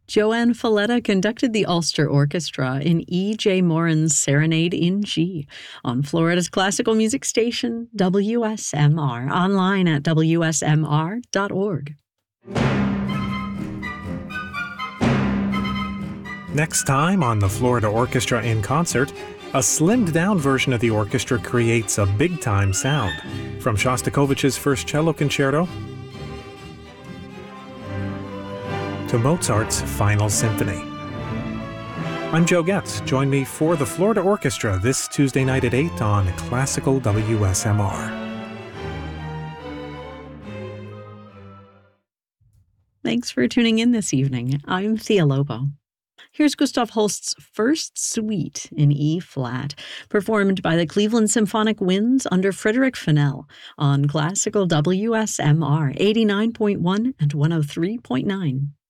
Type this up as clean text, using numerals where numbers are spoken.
Joanne Falletta conducted the Ulster Orchestra in E.J. Moran's Serenade in G on Florida's classical music station, WSMR, online at wsmr.org. Next time on the Florida Orchestra in Concert, a slimmed-down version of the orchestra creates a big-time sound. From Shostakovich's First Cello Concerto to Mozart's Final Symphony. I'm Joe Getz. Join me for the Florida Orchestra this Tuesday night at 8 on Classical WSMR. Thanks for tuning in this evening. I'm Thea Lobo. Here's Gustav Holst's First Suite in E-flat, performed by the Cleveland Symphonic Winds under Frederick Fennell on Classical WSMR 89.1 and 103.9.